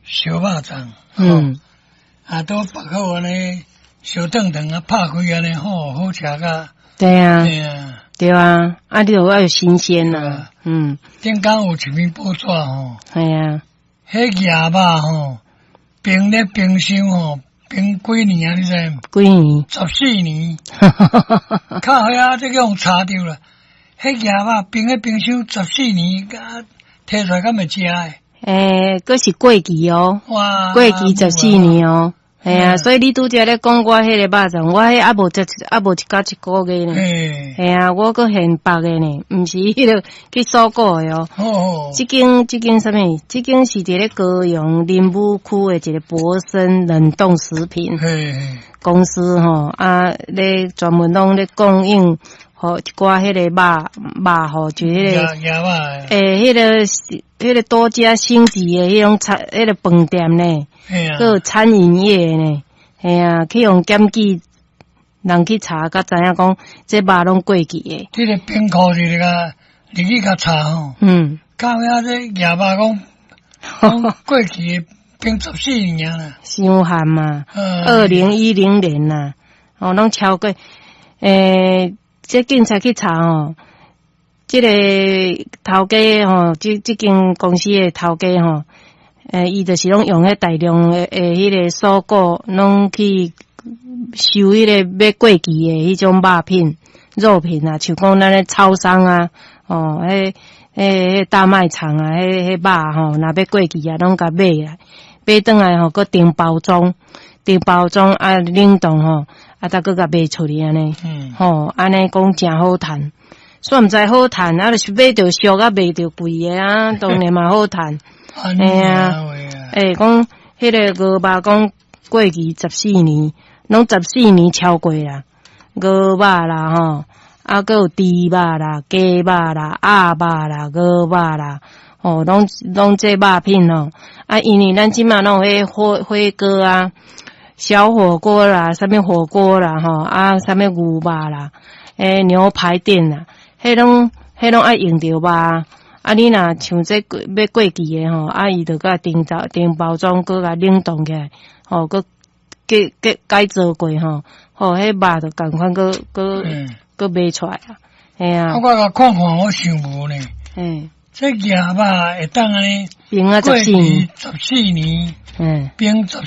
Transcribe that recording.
小肉粽，都包括安尼小顿顿啊，拍开安尼好吃个。 对啊， 对啊，你就要有新鲜啦。 顶间有一篇报纸吼， 系啊， 迄鸭肉吼，冰咧冰箱吼，冰几年啊？你知？ 几年 ？14年。靠遐这用查着啦，迄鸭肉冰咧冰箱14年，摕出来敢会食诶？ 佫是过期哦， 哇， 过期14年哦。系啊，所以你拄则咧讲我迄个肉粽，我迄还无一甲一个月呢。系啊，我佫现白的呢，毋是迄个去收购的哦。即间啥物？即间是伫咧高雄林武区的一个博生冷冻食品公司吼，咧专门拢咧供应。吼，一寡迄个肉吼，就迄个迄个多家星级的迄种迄个饭店呢，个餐饮业呢，系啊，去用检举，人去查，甲知影讲，这肉拢过期的。 这个冰库是入去甲查吼，到遐这鸭肉讲过期的冰14年啦， 伤寒嘛，2010年啦，拢超过这警察去查吼，这个头家吼，这间公司的头家吼，伊就是拢用迄大量的迄个蔬果，拢去收迄个要过期的迄种肉品啊，像讲咱咧超商啊，迄大卖场啊，迄肉吼，若要过期啊，拢甲买转来吼，搁订包装冷冻吼。再搁甲卖出去安尼，安尼讲真好赚，算毋知好赚，就是买着俗啊，卖着贵的啊，当然嘛好赚。讲迄个鹅肉讲过期14年，拢14年超过啦，鹅肉啦吼，搁有猪肉啦、鸡肉啦、鸭肉啦、鹅肉啦，拢这肉品哦。因为咱即马拢有迄火锅啊。小火锅啦，啥物火锅啦，啥物牛肉啦，牛排店啦，迄拢爱用着吧？你若像这要过期的吼，伊就甲订包装，搁甲冷冻起来，搁改做过吼，迄肉就共款搁卖出来啊，嘿啊。 我甲看，我想无呢。这鸭肉会当安尼冰啊14年， 冰14